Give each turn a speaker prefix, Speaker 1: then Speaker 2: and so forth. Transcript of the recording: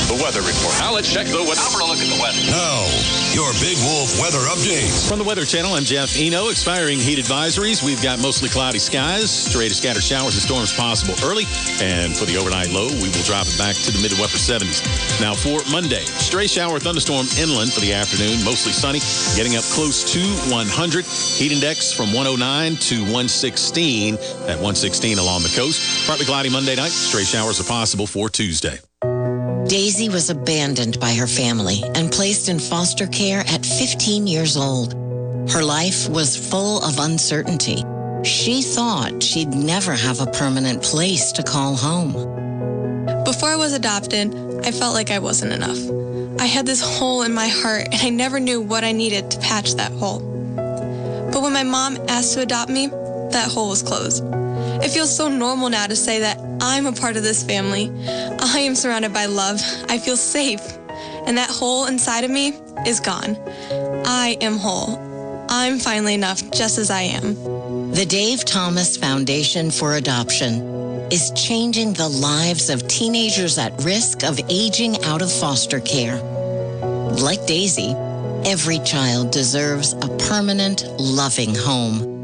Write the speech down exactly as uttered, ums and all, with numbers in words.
Speaker 1: The weather report. Now let's check the weather. Now for a look at the weather.
Speaker 2: Now, your Big Wolf weather update.
Speaker 3: From the Weather Channel, I'm Jeff Eno. Expiring heat advisories. We've got mostly cloudy skies, stray to scattered showers and storms possible early. And for the overnight low, we will drop it back to the mid to upper seventies. Now for Monday, stray shower thunderstorm inland for the afternoon, mostly sunny, getting up close to one hundred. Heat index from one oh nine to one sixteen. At one sixteen along the coast. Partly cloudy Monday night. Stray showers are possible for Tuesday.
Speaker 4: Daisy was abandoned by her family and placed in foster care at fifteen years old. Her life was full of uncertainty. She thought she'd never have a permanent place to call home.
Speaker 5: Before I was adopted, I felt like I wasn't enough. I had this hole in my heart, and I never knew what I needed to patch that hole. But when my mom asked to adopt me, that hole was closed. It feels so normal now to say that I'm a part of this family. I am surrounded by love. I feel safe. And that hole inside of me is gone. I am whole. I'm finally enough just as I am.
Speaker 4: The Dave Thomas Foundation for Adoption is changing the lives of teenagers at risk of aging out of foster care. Like Daisy, every child deserves a permanent, loving home.